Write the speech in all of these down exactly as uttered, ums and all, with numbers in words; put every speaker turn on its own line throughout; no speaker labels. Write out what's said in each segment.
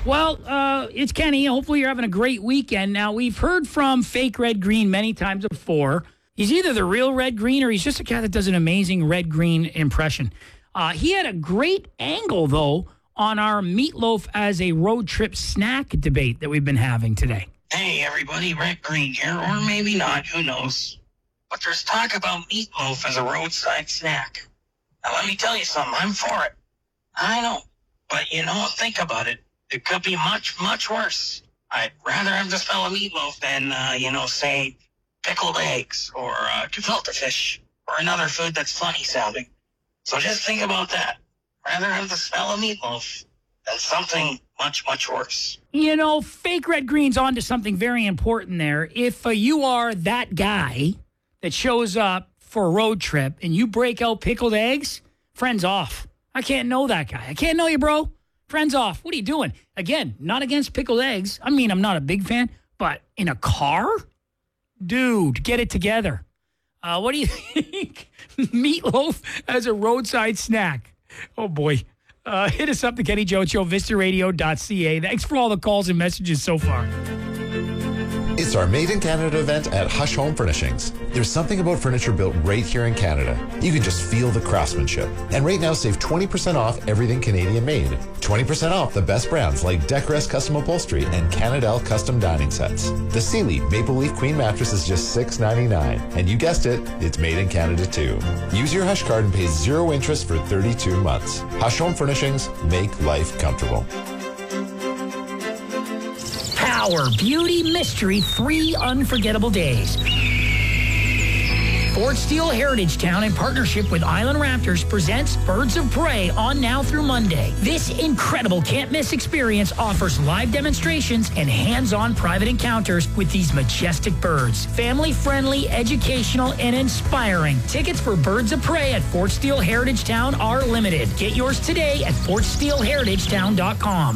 Well, uh, it's Kenny. Hopefully you're having a great weekend. Now, we've heard from Fake Red Green many times before. He's either the real Red Green or he's just a guy that does an amazing Red Green impression. Uh, he had a great angle, though, on our meatloaf as a road trip snack debate that we've been having today.
Hey, everybody, Red Green here, or maybe not, who knows. But there's talk about meatloaf as a roadside snack. Now, let me tell you something, I'm for it. I know, but you know, think about it. It could be much, much worse. I'd rather have the smell of meatloaf than, uh, you know, say, pickled eggs or uh, gefilte fish or another food that's funny sounding. So just think about that. Rather have the smell of meatloaf than something much, much worse.
You know, Fake Red Green's onto something very important there. If uh, you are that guy that shows up for a road trip and you break out pickled eggs, friends off. I can't know that guy. I can't know you, bro. Friends off. What are you doing? Again, not against pickled eggs. I mean, I'm not a big fan, but in a car? Dude, get it together. Uh, what do you think? Meatloaf as a roadside snack. Oh, boy. Uh, hit us up, the Kenny Jones Show, vista radio dot c a. Thanks for all the calls and messages so far.
It's our Made in Canada event at Hush Home Furnishings. There's something about furniture built right here in Canada. You can just feel the craftsmanship. And right now, save twenty percent off everything Canadian made. twenty percent off the best brands like Decrest Custom Upholstery and Canadel Custom Dining Sets. The Sealy Maple Leaf Queen Mattress is just six ninety-nine. And you guessed it, it's made in Canada too. Use your Hush card and pay zero interest for thirty-two months. Hush Home Furnishings, make life comfortable.
Power, beauty, mystery, three unforgettable days. Fort Steele Heritage Town, in partnership with Island Raptors, presents Birds of Prey on now through Monday. This incredible can't-miss experience offers live demonstrations and hands-on private encounters with these majestic birds. Family-friendly, educational, and inspiring. Tickets for Birds of Prey at Fort Steele Heritage Town are limited. Get yours today at fort steele heritage town dot com.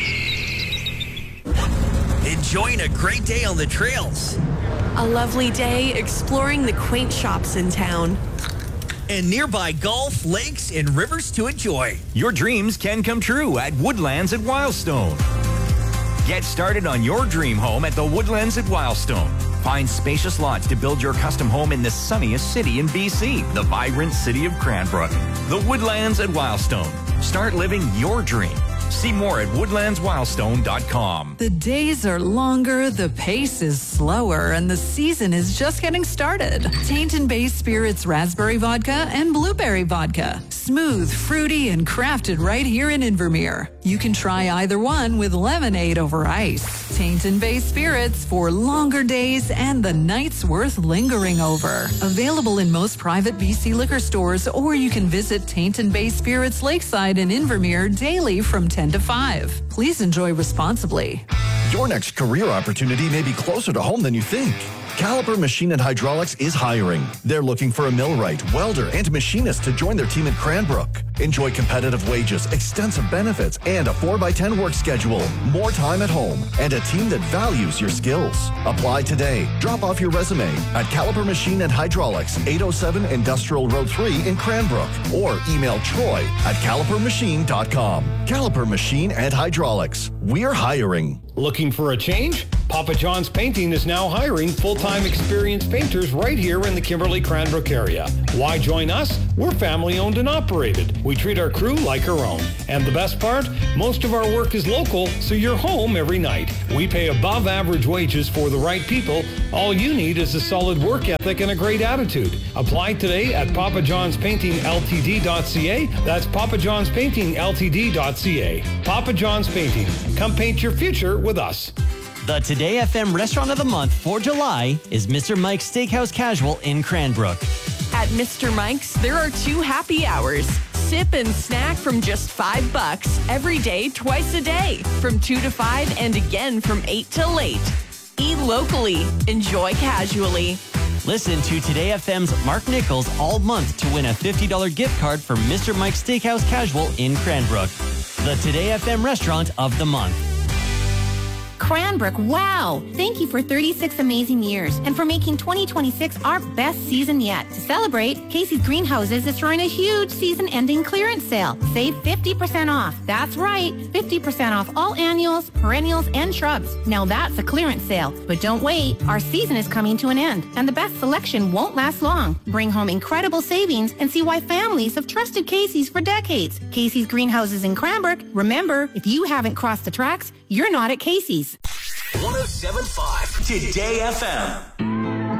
Enjoying a great day on the trails.
A lovely day exploring the quaint shops in town.
And nearby golf, lakes, and rivers to enjoy.
Your dreams can come true at Woodlands at Wildstone. Get started on your dream home at the Woodlands at Wildstone. Find spacious lots to build your custom home in the sunniest city in B C, the vibrant city of Cranbrook. The Woodlands at Wildstone. Start living your dream. See more at woodlands wildstone dot com.
The days are longer, the pace is slower, and the season is just getting started. Tainton Bay Spirits Raspberry Vodka and Blueberry Vodka. Smooth, fruity, and crafted right here in Invermere. You can try either one with lemonade over ice. Tainton Bay Spirits for longer days and the nights worth lingering over. Available in most private B C liquor stores, or you can visit Tainton Bay Spirits Lakeside in Invermere daily from ten to five. Please enjoy responsibly.
Your next career opportunity may be closer to home than you think. Caliper Machine and Hydraulics is hiring. They're looking for a millwright, welder, and machinist to join their team in Cranbrook. Enjoy competitive wages, extensive benefits, and a four by ten work schedule. More time at home, and a team that values your skills. Apply today. Drop off your resume at Caliper Machine and Hydraulics, eight oh seven Industrial Road three in Cranbrook, or email Troy at caliper machine dot com. Caliper Machine and Hydraulics. We're hiring.
Looking for a change? Papa John's Painting is now hiring full-time experienced painters right here in the Kimberley-Cranbrook area. Why join us? We're family-owned and operated. We treat our crew like our own. And the best part? Most of our work is local, so you're home every night. We pay above-average wages for the right people. All you need is a solid work ethic and a great attitude. Apply today at papa johns painting l t d dot c a. That's papa johns painting l t d dot c a. Papa John's Painting. Come paint your future with us.
The Today F M Restaurant of the Month for July is Mister Mike's Steakhouse Casual in Cranbrook.
At Mister Mike's, there are two happy hours. Sip and snack from just five bucks every day, twice a day, from two to five and again from eight till eight. Eat locally, enjoy casually.
Listen to Today F M's Mark Nichols all month to win a fifty dollars gift card for Mister Mike's Steakhouse Casual in Cranbrook. The Today F M Restaurant of the Month.
Cranbrook, wow! Thank you for thirty-six amazing years and for making twenty twenty-six our best season yet. To celebrate, Casey's Greenhouses is throwing a huge season-ending clearance sale. Save fifty percent off. That's right, fifty percent off all annuals, perennials, and shrubs. Now that's a clearance sale. But don't wait, our season is coming to an end, and the best selection won't last long. Bring home incredible savings and see why families have trusted Casey's for decades. Casey's Greenhouses in Cranbrook. Remember, if you haven't crossed the tracks, you're not at Casey's.
one oh seven point five Today F M.